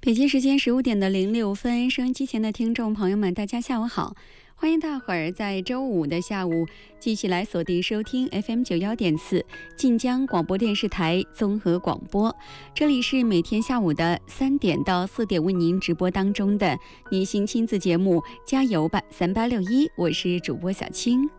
北京时间15:06，收音机前的听众朋友们，大家下午好，欢迎大伙儿在周五的下午继续来锁定收听 FM91.4晋江广播电视台综合广播。这里是每天下午的3点到4点为您直播当中的女性亲子节目《加油吧3861》，我是主播小青。